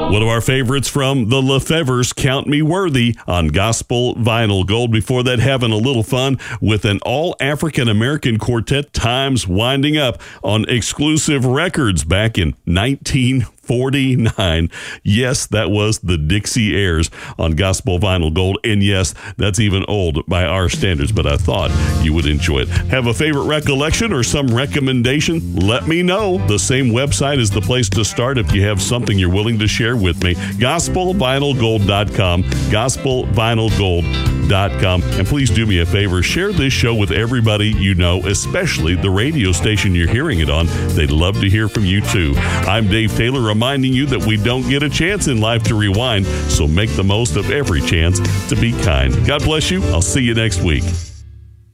One of our favorites from the Lefevres, Count Me Worthy on Gospel Vinyl Gold. Before that, having a little fun with an all-African-American quartet, Time's Winding Up, on Exclusive Records back in 1949. Yes, that was the Dixie Airs on Gospel Vinyl Gold. And yes, that's even old by our standards, but I thought you would enjoy it. Have a favorite recollection or some recommendation? Let me know. The same website is the place to start if you have something you're willing to share with me. GospelVinylGold.com, GospelVinylGold.com. And please do me a favor, share this show with everybody you know, especially the radio station you're hearing it on. They'd love to hear from you too. I'm Dave Taylor, reminding you that we don't get a chance in life to rewind, so make the most of every chance to be kind. God bless you. I'll see you next week.